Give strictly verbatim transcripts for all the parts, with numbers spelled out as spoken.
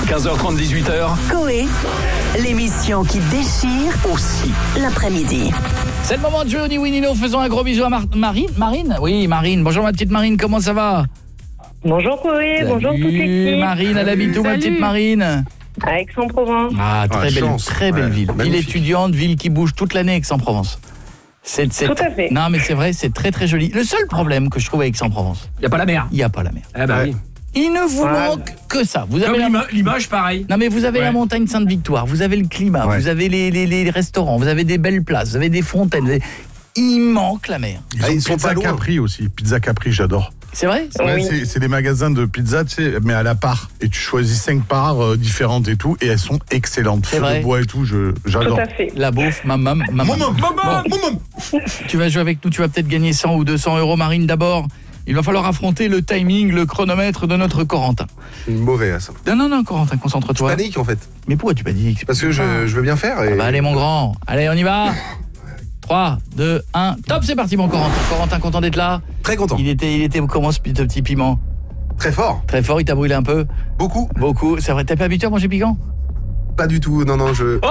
quinze heures trente, dix-huit heures. Coé, l'émission qui déchire Aussi. l'après-midi. C'est le moment de jouer au Ni Oui Ni Non. Faisons un gros bisou à Mar- Marine. Marine Oui, Marine. Bonjour ma petite Marine, comment ça va? Bonjour Coé, bonjour toute l'équipe. Marine, elle habite où ma petite Marine? À Aix-en-Provence. Ah, très Ah, belle, chance. très belle Ouais, ville. magnifique. Ville étudiante, ville qui bouge toute l'année, Aix-en-Provence. C'est, c'est Tout à fait. Non, mais c'est vrai, c'est très très joli. Le seul problème que je trouve avec Aix-en-Provence, Il n'y a pas la mer. il n'y a pas la mer. Eh ben Ouais. oui. Il ne vous Ouais. manque que ça. Vous Comme avez la... Limo- Limoges, pareil. Non mais vous avez Ouais. la montagne Sainte-Victoire, vous avez le climat, Ouais. vous avez les, les, les restaurants, vous avez des belles places, vous avez des fontaines. vous avez- Il manque la mer. Ils, Ah, ont ils sont Pizza pas loin. Capri aussi. Pizza Capri, j'adore. C'est vrai? Ouais, Oui. c'est, c'est des magasins de pizza, tu sais, mais à la part. Et tu choisis cinq parts euh, différentes et tout, et elles sont excellentes. C'est Feu vrai. de bois et tout, je, Tout j'adore. à fait. La bouffe, maman, maman. Maman, maman, maman. Tu vas jouer avec nous, tu vas peut-être gagner cent ou deux cents euros. Marine, d'abord, il va falloir affronter le timing, le chronomètre de notre Corentin. Mauvais à ça. Non, non, non, Corentin, concentre-toi. Panique en fait. Mais pourquoi tu paniques? Parce que je, je veux bien faire. Et... Bah allez mon grand, allez on y va. trois, deux, un, top, c'est parti mon Corentin. Corentin, content d'être là? Très content. Il était, il était comment ce petit petit piment? Très fort. Très fort, il t'a brûlé un peu? Beaucoup. Beaucoup, c'est vrai, t'es pas habitué à manger piquant? Pas du tout. Non, non, je.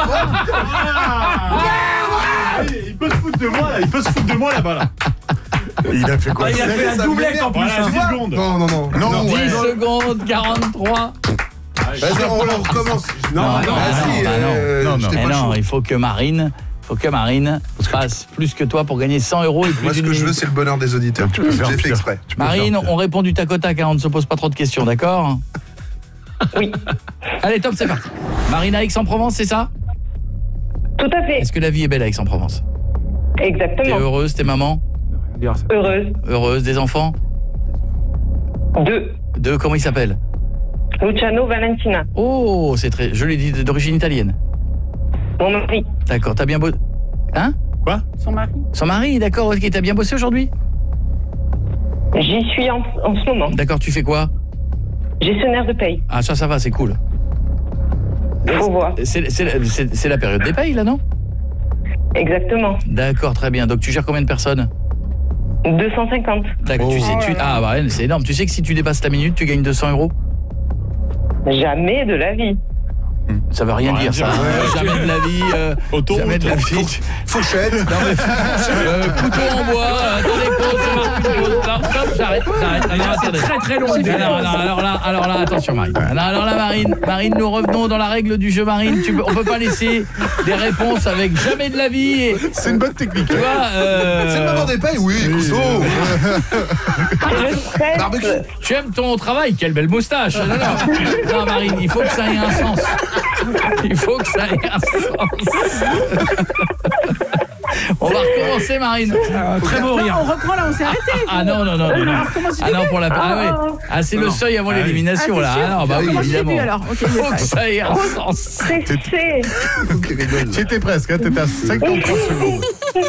Il peut se foutre de moi là, il peut se foutre de moi là-bas là. Il a fait quoi? Ah, il a fait ça un doublette m'énerve. en plus. Voilà, hein. dix secondes. Non, non, non. Non, dix ouais. secondes, quarante-trois. Vas-y, on, on recommence. Non, non, vas-y, bah non, euh, bah non. j'étais Eh pas non, chaud. il faut que Marine, faut que Marine fasse plus que toi pour gagner cent euros et plus Moi, ce d'une que je veux, minute. c'est le bonheur des auditeurs. Tu peux faire J'ai fait pire. exprès. Tu peux Marine, faire pire. on répond du tac au tac, hein, on ne se pose pas trop de questions, d'accord? Oui, Allez, top, c'est parti. Marine à Aix-en-Provence, c'est ça? tout à fait. Est-ce que la vie est belle à Aix-en-Provence? T'es Exactement. heureuse, t'es maman? Heureuse. Heureuse, des enfants? Deux. Deux, comment ils s'appellent? Luciano Valentina. Oh, c'est très... Je l'ai dit, d'origine italienne. Mon mari. D'accord, t'as bien bossé... Hein? Quoi? Son mari. Son mari, d'accord, ok, t'as bien bossé aujourd'hui? J'y suis en, en ce moment. D'accord, tu fais quoi? Gestionnaire de paye. Ah, ça, ça va, c'est cool. Faut voir. C'est c'est- c'est- c'est la période des payes, là, non? Exactement. D'accord, très bien. Donc, tu gères combien de personnes? deux cent cinquante. D'accord, tu sais, tu... Ah, bah, c'est énorme. Tu sais que si tu dépasses la minute, tu gagnes deux cents euros? Jamais de la vie. Ça veut rien Rien dire, ça. dire. Euh, jamais de la vie. euh, Auto, jamais de la auto. vie. Fauchette. Non, mais, euh, couteau en bois. euh, Attendez, pause, c'est marqué une pause. Non, stop, j'arrête, j'arrête. Non, non, attendez. Très très long. Non, non, non, alors là, alors là, attention Marine. Alors, alors là Marine, Marine, nous revenons dans la règle du jeu Marine. Tu peux, on peut pas laisser des réponses avec jamais de la vie. Et, C'est une bonne technique. tu vois, euh, C'est le moment des payes, oui, Cousteau. Je stresse. Barbecue. tu aimes ton travail, quelle belle moustache. Non, non. Non Marine, il faut que ça ait un sens. Il faut que ça ait un sens. On va recommencer Marine. Très beau rire. On reprend là, on s'est arrêté. Ah non non non non. non. comment tu Ah non pour la ah ouais. Ah c'est le seuil avant l'élimination Ah, là. c'est sûr. Ah non, bah oui Comment tu évidemment. débutes, alors? Ok, Faut j'ai que pas. ça ait un sens. Stressée. Tu étais presque, hein, t'étais à cinquante-trois secondes.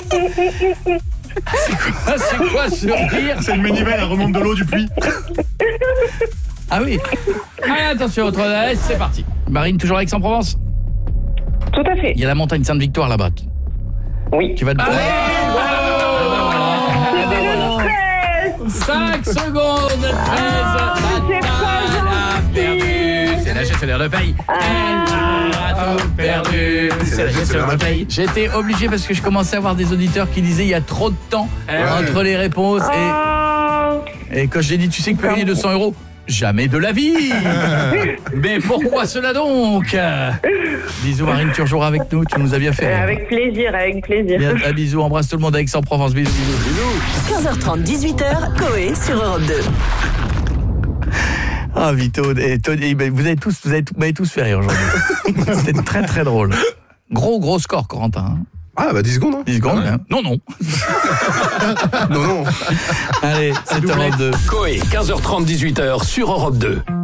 Ah, c'est quoi ce rire? C'est le Ménivelle, elle remonte de l'eau du puits. Ah oui. Allez, attention, autre S, c'est parti. Marine, toujours à Aix-en-Provence? Tout à fait. Il y a la montagne Sainte-Victoire là-bas. Oui. Tu vas te... cinq secondes, treize. Elle a perdu. C'est la gestionnaire de paye. Elle a tout perdu. C'est la gestionnaire de paye. J'étais obligé parce que je commençais à avoir des auditeurs qui disaient il y a trop de temps entre les réponses. Et, et quand je l'ai dit, tu sais que tu peux gagner deux cents euros? Jamais de la vie. Mais pourquoi cela donc? Bisous Marine, tu rejoueras avec nous, tu nous as bien fait. Avec plaisir, avec plaisir. Bien, à bisous, embrasse tout le monde à Aix-en-Provence. Bisous, bisous, bisous. quinze heures trente, dix-huit heures, Coé sur Europe deux. Ah Vito, et Tony, vous avez tous, vous avez, vous m'avez tous fait rire aujourd'hui. C'était très très drôle. Gros gros score Corentin. Hein. Ah, bah dix secondes. Hein. dix secondes. Hein. Non non. Non, non. Allez, c'est Europe deux. Coé, quinze heures trente, dix-huit heures sur Europe deux.